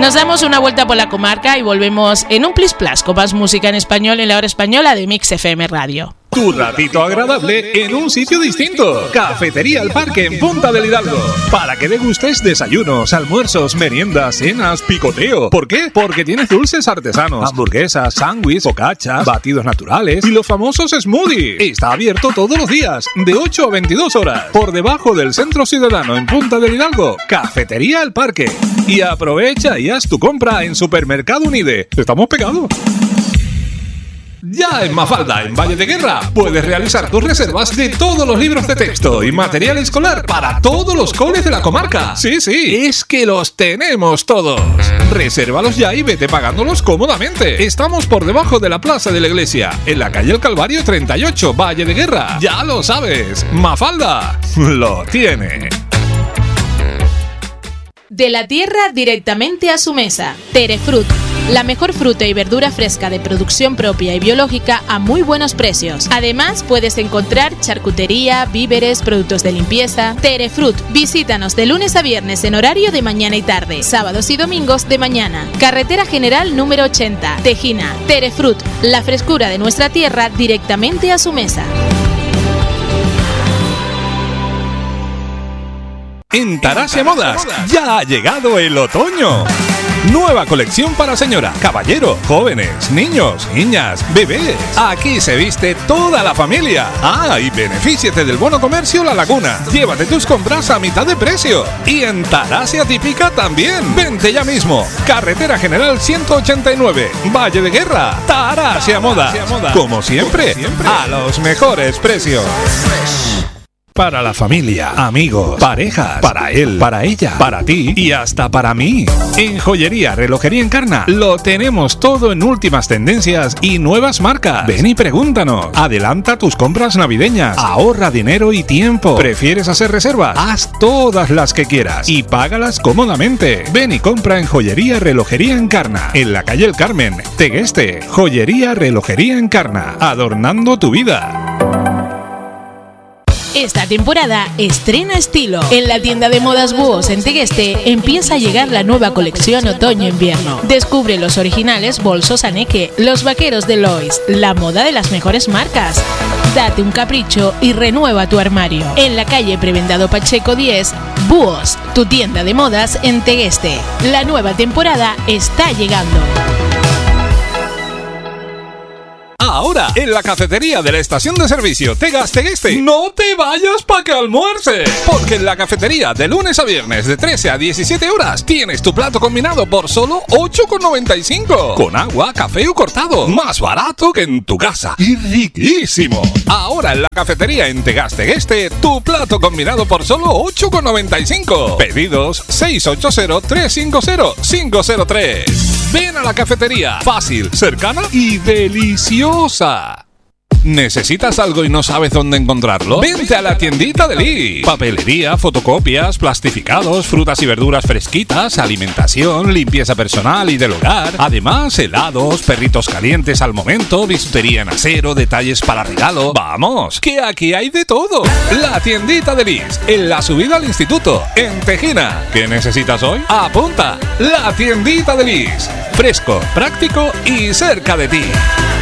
Nos damos una vuelta por la comarca y volvemos en un plis plas con más música en español en la hora española de Mix FM Radio. Tu ratito agradable en un sitio distinto. Cafetería El Parque en Punta del Hidalgo. Para que degustes desayunos, almuerzos, meriendas, cenas, picoteo. ¿Por qué? Porque tienes dulces artesanos, hamburguesas, sándwiches, focaccias, batidos naturales y los famosos smoothies. Está abierto todos los días, de 8 a 22 horas. Por debajo del Centro Ciudadano en Punta del Hidalgo. Cafetería El Parque. Y aprovecha y haz tu compra en Supermercado Unide. Estamos pegados. Ya en Mafalda, en Valle de Guerra, puedes realizar tus reservas de todos los libros de texto y material escolar para todos los coles de la comarca. Sí, es que los tenemos todos. Resérvalos ya y vete pagándolos cómodamente. Estamos por debajo de la Plaza de la Iglesia, en la calle El Calvario 38, Valle de Guerra. Ya lo sabes, Mafalda lo tiene. De la tierra directamente a su mesa. Terefrut, la mejor fruta y verdura fresca de producción propia y biológica a muy buenos precios. Además, puedes encontrar charcutería, víveres, productos de limpieza. Terefrut, visítanos de lunes a viernes en horario de mañana y tarde, sábados y domingos de mañana. Carretera General número 80, Tejina. Terefrut, la frescura de nuestra tierra directamente a su mesa. En Tarasia Modas ya ha llegado el otoño. Nueva colección para señora, caballero, jóvenes, niños, niñas, bebés. Aquí se viste toda la familia. Ah, y benefíciate del bono comercio La Laguna. Llévate tus compras a mitad de precio. Y en Tarasia Típica también. Vente ya mismo. Carretera General 189, Valle de Guerra. Tarasia Modas. Como siempre, a los mejores precios. Para la familia, amigos, parejas, para él, para ella, para ti y hasta para mí. En Joyería Relojería Encarna lo tenemos todo en últimas tendencias y nuevas marcas. Ven y pregúntanos. Adelanta tus compras navideñas. Ahorra dinero y tiempo. ¿Prefieres hacer reservas? Haz todas las que quieras y págalas cómodamente. Ven y compra en Joyería Relojería Encarna, en la calle El Carmen, Tegueste. Joyería Relojería Encarna, adornando tu vida. Esta temporada estrena estilo. En la tienda de modas Búhos en Tegueste empieza a llegar la nueva colección otoño-invierno. Descubre los originales bolsos Aneke, los vaqueros de Lois, la moda de las mejores marcas. Date un capricho y renueva tu armario. En la calle Prebendado Pacheco 10, Búhos, tu tienda de modas en Tegueste. La nueva temporada está llegando. Ahora, en la cafetería de la estación de servicio Tegueste, no te vayas pa' que almuerces. Porque en la cafetería de lunes a viernes de 13 a 17 horas tienes tu plato combinado por solo 8,95. Con agua, café o cortado. Más barato que en tu casa. Y riquísimo. Ahora en la cafetería en Tegueste, tu plato combinado por solo 8,95. Pedidos 680-350-503. Ven a la cafetería. Fácil, cercana y deliciosa. ¿Necesitas algo y no sabes dónde encontrarlo? Vente a la tiendita de Lee. Papelería, fotocopias, plastificados, frutas y verduras fresquitas, alimentación, limpieza personal y del hogar. Además, helados, perritos calientes al momento, bisutería en acero, detalles para regalo. ¡Vamos! Que aquí hay de todo. La tiendita de Lee, en la subida al instituto, en Tejina. ¿Qué necesitas hoy? Apunta. La tiendita de Lee. Fresco, práctico y cerca de ti.